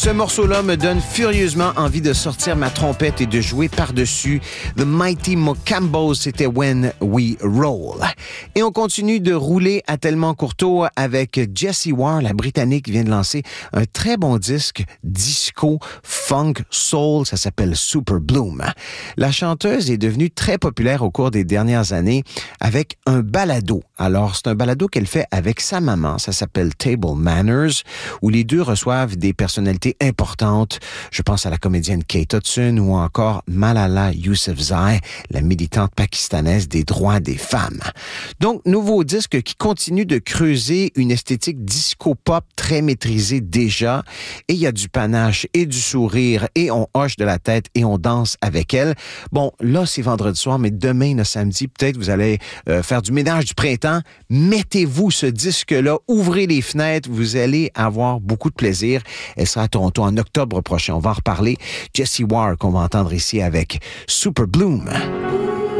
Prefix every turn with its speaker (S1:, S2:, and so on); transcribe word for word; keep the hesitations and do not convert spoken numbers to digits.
S1: Ce morceau-là me donne furieusement envie de sortir ma trompette et de jouer par-dessus. The Mighty Mocambos, c'était When We Roll. Et on continue de rouler à tellement courto avec Jessie Ware, la Britannique, qui vient de lancer un très bon disque disco, funk, soul, ça s'appelle Super Bloom. La chanteuse est devenue très populaire au cours des dernières années avec un balado. Alors, c'est un balado qu'elle fait avec sa maman, ça s'appelle Table Manners, où les deux reçoivent des personnalités importantes. Je pense à la comédienne Kate Hudson ou encore Malala Yousafzai, la militante pakistanaise des droits des femmes. Donc, nouveau disque qui continue de creuser une esthétique disco-pop très maîtrisée déjà. Et il y a du panache et du sourire et on hoche de la tête et on danse avec elle. Bon, là, c'est vendredi soir, mais demain, le samedi, peut-être vous allez euh, faire du ménage du printemps. Mettez-vous ce disque-là, ouvrez les fenêtres, vous allez avoir beaucoup de plaisir. Elle sera à Toronto en octobre prochain. On va en reparler. Jessie Ware, qu'on va entendre ici avec Super Bloom.